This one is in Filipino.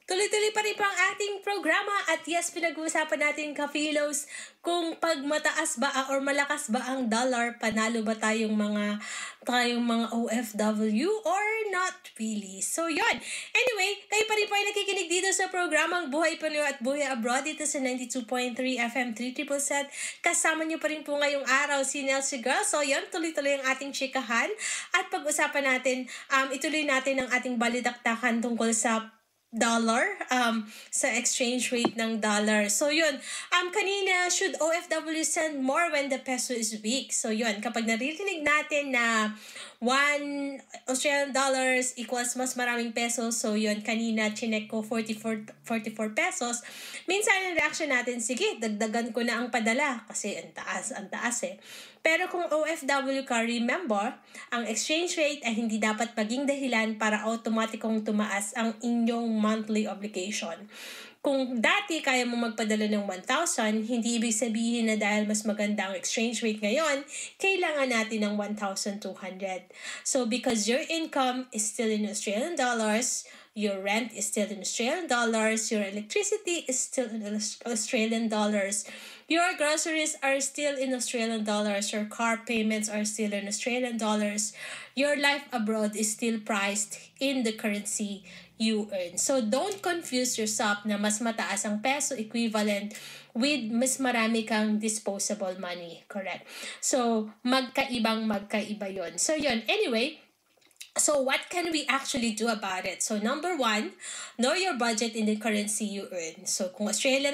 Tuloy-tuloy pa rin po ang ating programa at yes, pinag-uusapan natin ka-philos kung pag mataas ba or malakas ba ang dollar, panalo ba tayong mga OFW or not really. So yun. Anyway, kayo pa rin po ay nakikinig dito sa programang Buhay Pinoy at Buhay Abroad dito sa 92.3 FM 3 Kasama niyo pa rin po ngayong araw si Nelsie Girl. So yun, tuloy-tuloy ang ating chikahan at pag-usapan natin, ituloy natin ang ating balidaktakan tungkol sa dollar, sa exchange rate ng dollar. So yun, kanina, should OFW send more when the peso is weak? So yun, kapag naririnig natin na 1 Australian dollars equals mas maraming pesos, so yun, kanina chinek ko 44 pesos. Minsan ang reaction natin, sige, dagdagan ko na ang padala kasi ang taas eh. Pero kung OFW ka, remember, ang exchange rate ay hindi dapat maging dahilan para automatikong tumaas ang inyong monthly obligation. Kung dati kaya mo magpadala ng 1,000, hindi ibig sabihin na dahil mas maganda ang exchange rate ngayon, kailangan natin ng 1,200. So because your income is still in Australian dollars, your rent is still in Australian dollars, your electricity is still in Australian dollars, your groceries are still in Australian dollars, your car payments are still in Australian dollars, your life abroad is still priced in the currency you earn. So don't confuse yourself na mas mataas ang peso equivalent with mas marami kang disposable money. Correct? So magkaiba yon. So yun, anyway, so what can we actually do about it? So number 1, know your budget in the currency you earn. So kung Australian